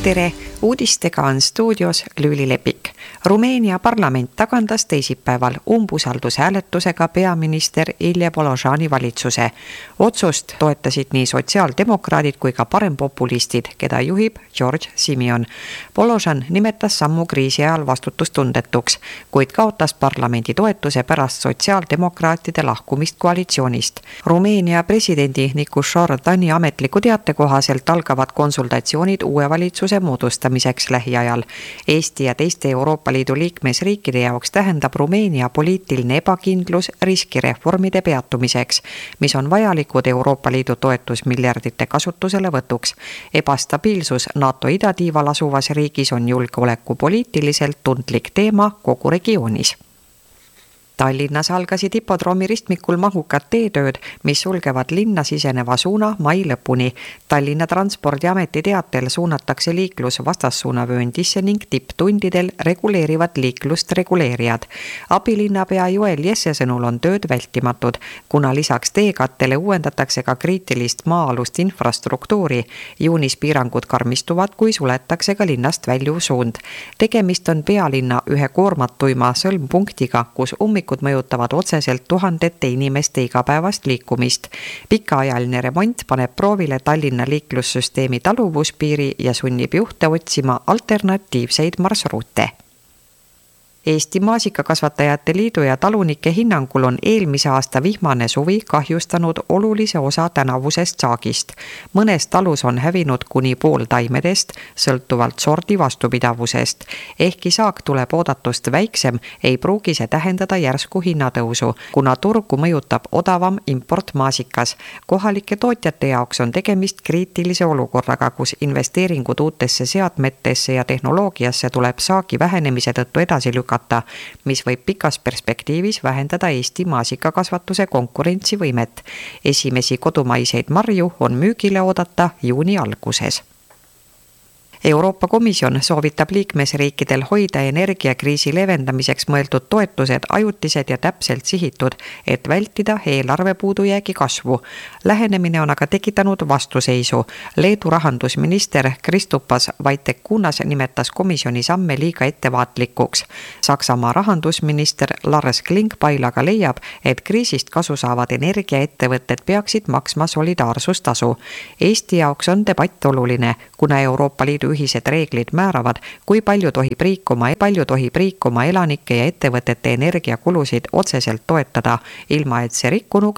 Tere! Uudistega on stuudios Lüüli Lepik. Rumeenia parlament tagandas teisipäeval umbusaldushääletusega peaminister Ilja Boložani valitsuse. Otsust toetasid nii sotsiaaldemokraadid kui ka parempopulistid, keda juhib George Simion. Boložan nimetas sammu kriisi ajal vastutustundetuks, kuid kaotas parlamendi toetuse pärast sotsiaaldemokraatide lahkumist koalitsioonist. Rumeenia presidendi Nicușor Dani ametliku teate kohaselt algavad konsultatsioonid uue valitsuse moodustamiseks lähiajal. Eesti ja teiste Euroopa Liidu liikmesriikide jaoks tähendab Rumeenia poliitiline ebakindlus riskireformide peatumiseks, mis on vajalikud Euroopa Liidu toetusmiljardite kasutusele võtuks. Ebastabiilsus NATO idatiival asuvas riigis on julgeolekupoliitiliselt tundlik teema kogu regioonis. Tallinnas algasid hipodroomi ristmikul mahukad teetööd, mis sulgevad linna siseneva suuna mai lõpuni. Tallinna Transpordiameti teatel suunatakse liiklus vastassuunavööndisse ning tipptundidel reguleerivad liiklust reguleerijad. Abilinnapea Joel Jesse sõnul on tööd vältimatud, kuna lisaks teekattele uuendatakse ka kriitilist maa-alust infrastruktuuri. Juunis piirangud karmistuvad, kui suletakse ka linnast väljuv suund. Tegemist on pealinna ühe koormatuima sõlmpunktiga, kus mõjutavad otseselt tuhandete inimeste igapäevast liikumist. Pikaajaline remont paneb proovile Tallinna liiklussüsteemi taluvuspiiri ja sunnib juhte otsima alternatiivseid marsruute. Eesti Maasikakasvatajate Liidu ja talunike hinnangul on eelmise aasta vihmane suvi kahjustanud olulise osa tänavusest saagist. Mõnes talus on hävinud kuni pool taimedest, sõltuvalt sordi vastupidavusest. Ehkki saak tuleb oodatust väiksem, ei pruugi see tähendada järsku hinnatõusu, kuna turgu mõjutab odavam importmaasikas. Kohalike tootjate jaoks on tegemist kriitilise olukorraga, kus investeeringud uutesse seadmetesse ja tehnoloogiasse tuleb saagi vähenemise tõttu edasi lükata, mis võib pikas perspektiivis vähendada Eesti maasikakasvatuse konkurentsivõimet. Esimesi kodumaiseid marju on müügile oodata juuni alguses. Euroopa Komisjon soovitab liikmesriikidel hoida energiakriisi leevendamiseks mõeldud toetused ajutised ja täpselt sihitud, et vältida eelarve puudujäägi kasvu. Lähenemine on aga tekitanud vastuseisu. Leedu rahandusminister Kristupas Vaitekunas nimetas komisjoni samme liiga ettevaatlikuks. Saksamaa rahandusminister Lars Klingbeil aga leiab, et kriisist kasu saavad energiaettevõtted peaksid maksma solidaarsustasu. Eesti jaoks on debatt oluline, kuna Euroopa Liidu ühised reeglid määravad, kui palju tohib riik oma elanike ja ettevõtete energiakulusid otseselt toetada, ilma et see rikkunuks